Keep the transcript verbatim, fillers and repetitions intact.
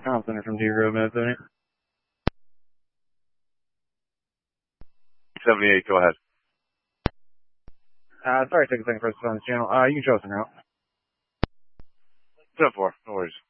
Tom Center from Deer Grove, Minnesota. seventy-eight, go ahead. Uh, sorry, take a second for us on this channel. Uh, you can show us en route. ten four, no worries.